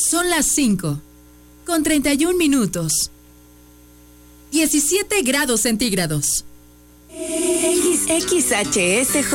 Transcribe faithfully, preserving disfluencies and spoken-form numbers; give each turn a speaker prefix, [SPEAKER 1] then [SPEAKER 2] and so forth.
[SPEAKER 1] Son las cinco, con treinta y un minutos. diecisiete grados centígrados.
[SPEAKER 2] X X H S J